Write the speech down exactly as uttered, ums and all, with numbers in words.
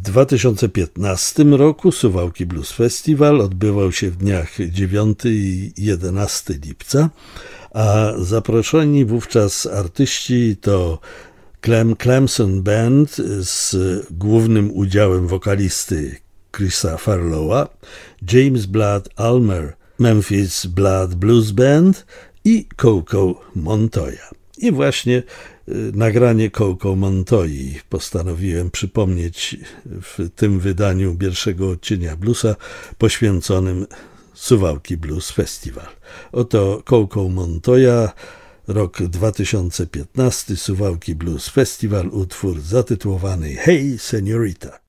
dwa tysiące piętnastym roku Suwałki Blues Festival odbywał się w dniach dziewiątego i jedenastego lipca, a zaproszeni wówczas artyści to Clem Clemson Band z głównym udziałem wokalisty Chrisa Farlowa, James Blood Ulmer Memphis Blood Blues Band i Coco Montoya. I właśnie y, nagranie Coco Montoi postanowiłem przypomnieć w tym wydaniu pierwszego odcienia bluesa poświęconym Suwałki Blues Festival. Oto Coco Montoya, rok dwa tysiące piętnasty, Suwałki Blues Festival, utwór zatytułowany Hey Señorita.